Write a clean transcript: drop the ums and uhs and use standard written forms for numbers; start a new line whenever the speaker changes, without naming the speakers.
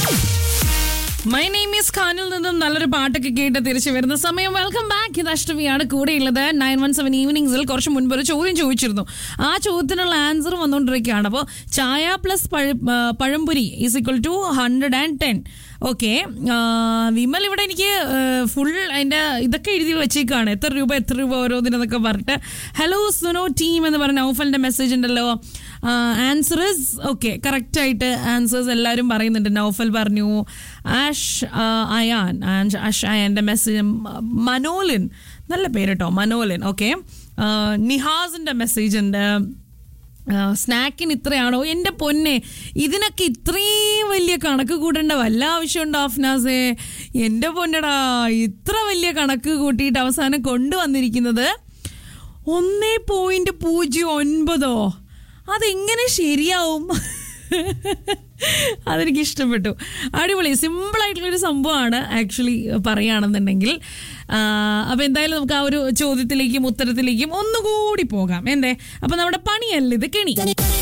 My name is ഖാനിൽ നിന്നും നല്ലൊരു പാട്ടൊക്കെ കേട്ട് തിരിച്ചു വരുന്ന സമയം. Welcome back. ഇത് അഷ്ടമിയാണ് കൂടെയുള്ളത്. 917 ഈവനിങ്സിൽ കുറച്ച് മുൻപ് ഒരു ചോദ്യം ചോദിച്ചിരുന്നു. ആ ചോദ്യത്തിനുള്ള ആൻസർ വന്നുകൊണ്ടിരിക്കുകയാണ്. അപ്പോൾ ചായ plus pazhampori is equal to 110. Okay, Vimal ഇവിടെ എനിക്ക് ഫുൾ അതിൻ്റെ ഇതൊക്കെ എഴുതി വെച്ചേക്കാണ്. എത്ര രൂപ ഓരോന്നിനെന്നൊക്കെ പറഞ്ഞിട്ട്. ഹലോ സുനോ ടീം എന്ന് പറഞ്ഞ നൗഫലിൻ്റെ മെസ്സേജ് ഉണ്ടല്ലോ. ആൻസർ ഇസ് ഓക്കെ, കറക്റ്റായിട്ട് ആൻസേഴ്സ് എല്ലാവരും പറയുന്നുണ്ട്. നൗഫൽ പറഞ്ഞു, ആഷ് അയാൻ്റെ മെസ്സേജ്, മനോലിൻ, നല്ല പേര് കേട്ടോ, മനോലിൻ. ഓക്കെ, നിഹാസിൻ്റെ മെസ്സേജ് ഉണ്ട്. സ്നാക്കിന് ഇത്രയാണോ? എൻ്റെ പൊന്നെ, ഇതിനൊക്കെ ഇത്രയും വലിയ കണക്ക് കൂട്ടേണ്ട വല്ല ആവശ്യമുണ്ടോ അഫ്നാസേ? എൻ്റെ പൊന്നടാ, ഇത്ര വലിയ കണക്ക് കൂട്ടിയിട്ട് അവസാനം കൊണ്ടുവന്നിരിക്കുന്നത് 1.09. അതെങ്ങനെ ശരിയാവും? അതെനിക്ക് ഇഷ്ടപ്പെട്ടു. അടിപൊളി, സിമ്പിളായിട്ടുള്ളൊരു സംഭവമാണ് ആക്ച്വലി പറയുകയാണെന്നുണ്ടെങ്കിൽ. അപ്പോൾ എന്തായാലും നമുക്ക് ആ ഒരു ചോദ്യത്തിലേക്കും ഉത്തരത്തിലേക്കും ഒന്നുകൂടി പോകാം. എന്തേ, അപ്പോൾ നമ്മുടെ പണിയല്ല ഇത്, കെണി.